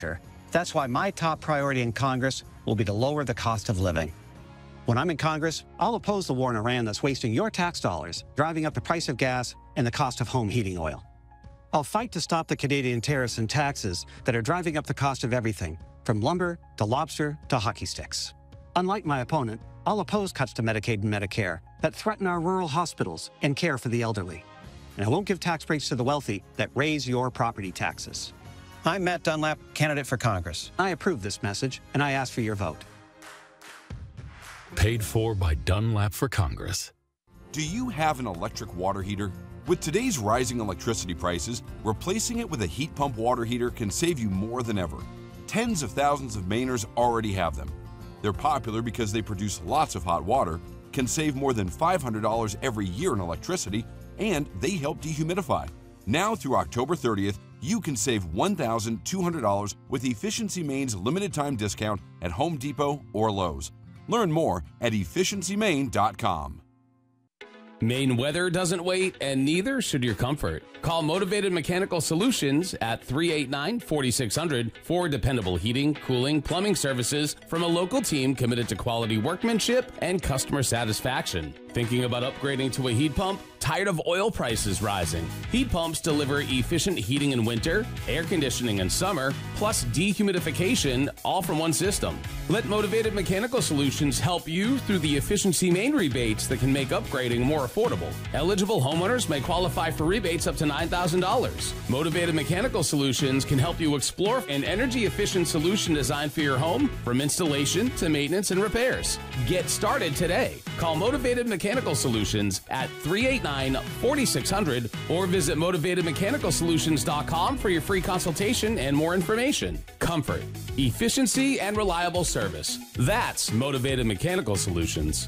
That's why my top priority in Congress will be to lower the cost of living. When I'm in Congress, I'll oppose the war in Iran that's wasting your tax dollars, driving up the price of gas and the cost of home heating oil. I'll fight to stop the Canadian tariffs and taxes that are driving up the cost of everything, from lumber to lobster to hockey sticks. Unlike my opponent, I'll oppose cuts to Medicaid and Medicare that threaten our rural hospitals and care for the elderly. And I won't give tax breaks to the wealthy that raise your property taxes. I'm Matt Dunlap, candidate for Congress. I approve this message, and I ask for your vote. Paid for by Dunlap for Congress. Do you have an electric water heater? With today's rising electricity prices, replacing it with a heat pump water heater can save you more than ever. Tens of thousands of Mainers already have them. They're popular because they produce lots of hot water, can save more than $500 every year in electricity, and they help dehumidify. Now through October 30th, you can save $1,200 with Efficiency Maine's limited time discount at Home Depot or Lowe's. Learn more at efficiencymaine.com. Maine weather doesn't wait, and neither should your comfort. Call Motivated Mechanical Solutions at 389-4600 for dependable heating, cooling, plumbing services from a local team committed to quality workmanship and customer satisfaction. Thinking about upgrading to a heat pump? Tired of oil prices rising? Heat pumps deliver efficient heating in winter, air conditioning in summer, plus dehumidification, all from one system. Let Motivated Mechanical Solutions help you through the Efficiency Maine rebates that can make upgrading more affordable. Eligible homeowners may qualify for rebates up to $9,000. Motivated Mechanical Solutions can help you explore an energy-efficient solution designed for your home, from installation to maintenance and repairs. Get started today. Call Motivated Mechanical Solutions at 389-4600 or visit motivatedmechanicalsolutions.com for your free consultation and more information. Comfort, efficiency, and reliable service. That's Motivated Mechanical Solutions.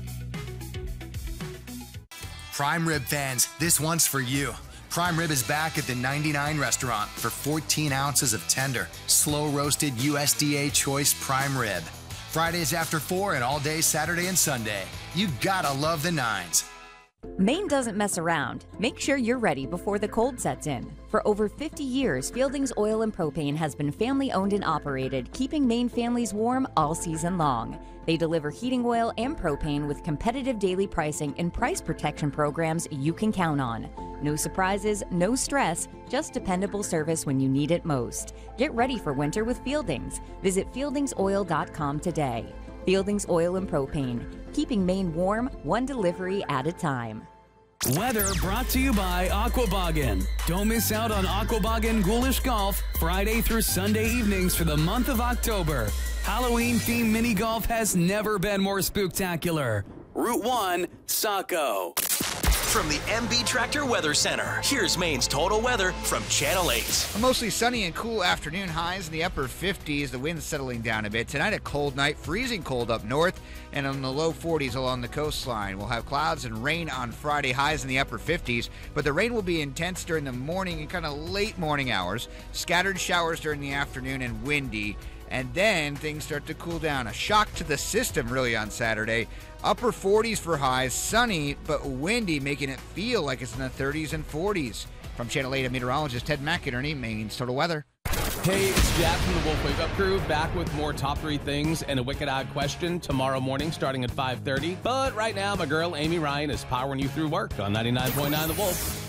Prime Rib fans, this one's for you. Prime Rib is back at the 99 restaurant for 14 ounces of tender, slow-roasted USDA choice prime rib. Fridays after 4 and all day Saturday and Sunday. You gotta love the nines. Maine doesn't mess around. Make sure you're ready before the cold sets in. For over 50 years, Fielding's Oil and Propane has been family-owned and operated, keeping Maine families warm all season long. They deliver heating oil and propane with competitive daily pricing and price protection programs you can count on. No surprises, no stress, just dependable service when you need it most. Get ready for winter with Fieldings. Visit fieldingsoil.com today. Fieldings Oil and Propane, keeping Maine warm, one delivery at a time. Weather brought to you by Aquaboggin. Don't miss out on Aquaboggin Ghoulish Golf Friday through Sunday evenings for the month of October. Halloween-themed mini golf has never been more spooktacular. Route 1, Saco. From the MB Tractor Weather Center, here's Maine's total weather from Channel 8. A mostly sunny and cool afternoon, highs in the upper 50s. The wind's settling down a bit. Tonight, a cold night, freezing cold up north and in the low 40s along the coastline. We'll have clouds and rain on Friday, highs in the upper 50s, but the rain will be intense during the morning and kind of late morning hours. Scattered showers during the afternoon and windy. And then things start to cool down. A shock to the system, really, on Saturday. Upper 40s for highs, sunny but windy, making it feel like it's in the 30s and 40s. From Channel 8, meteorologist Ted McInerney, Maine's Total Weather. Hey, it's Jack from the Wolf Wake Up Crew, back with more top 3 things and a Wicked Odd question tomorrow morning starting at 5:30. But right now, my girl Amy Ryan is powering you through work on 99.9 The Wolf.